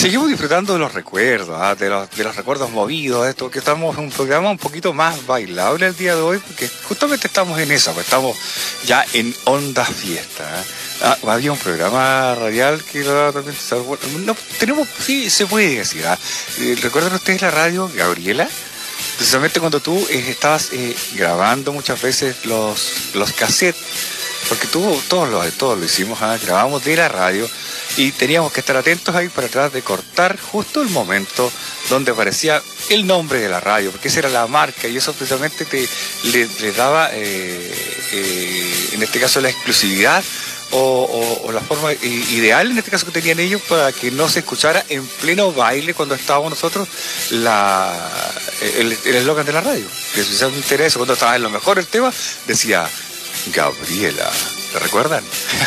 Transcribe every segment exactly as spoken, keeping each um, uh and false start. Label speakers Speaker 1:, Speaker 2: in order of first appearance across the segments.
Speaker 1: seguimos disfrutando de los recuerdos, ¿ah? de, los, de los recuerdos movidos, esto que estamos en un programa un poquito más bailable el día de hoy, porque justamente estamos en eso, pues estamos ya en onda fiesta. ¿eh? Ah, había un programa radial que no, no tenemos, sí, se puede decir. ¿ah? Eh, ¿Recuerdan ustedes la radio Gabriela? Precisamente cuando tú eh, estabas eh, grabando muchas veces los, los cassettes, porque tú, todos lo, todos lo hicimos, ¿ah? Grabamos de la radio. Y teníamos que estar atentos ahí para tratar de cortar justo el momento donde aparecía el nombre de la radio, porque esa era la marca y eso precisamente te, le, le daba, eh, eh, en este caso, la exclusividad o, o, o la forma ideal, en este caso, que tenían ellos para que no se escuchara en pleno baile cuando estábamos nosotros la, el eslogan de la radio. Que si me interesa, cuando estaba en lo mejor el tema, decía Gabriela. ¿Lo recuerdan?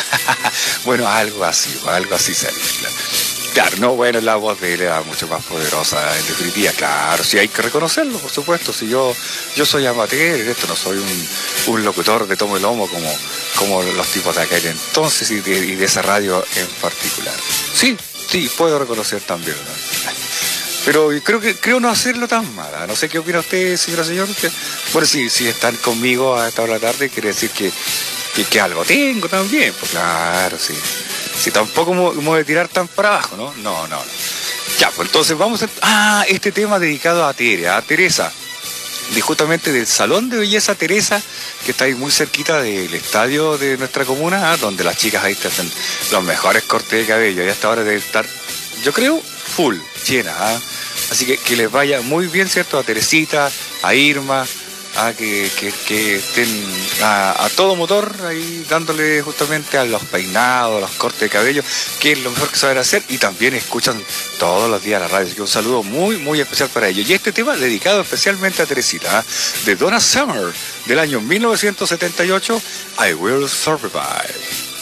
Speaker 1: Bueno, algo así, algo así salía. Claro. Claro, no, bueno, la voz de él era mucho más poderosa, en definitiva, claro, sí hay que reconocerlo, por supuesto. Si yo yo soy amateur, esto no soy un, un locutor de tomo y lomo como, como los tipos de aquel entonces y de, y de esa radio en particular. Sí, sí, puedo reconocer también, ¿no? Pero creo que creo no hacerlo tan mal. No sé qué opina usted, señora señor. Usted, bueno, si, si están conmigo a esta hora de la tarde, quiere decir que Que, que algo tengo también, pues claro, sí. Si tampoco me voy a tirar tan para abajo, ¿no? No, no, no. Ya, pues entonces vamos a... Ah, este tema dedicado a Tere, a Teresa. De justamente del Salón de Belleza Teresa, que está ahí muy cerquita del estadio de nuestra comuna, ¿ah? Donde las chicas ahí te hacen los mejores cortes de cabello. Y a esta hora debe estar, yo creo, full, llena, ¿ah? Así que que les vaya muy bien, ¿cierto? A Teresita, a Irma... Ah, que, que, que estén a, a todo motor ahí dándole justamente a los peinados, a los cortes de cabello, que es lo mejor que saben hacer, y también escuchan todos los días la radio. Así que un saludo muy, muy especial para ellos. Y este tema dedicado especialmente a Teresita, ¿eh? De Donna Summer, del año mil novecientos setenta y ocho, I Will Survive.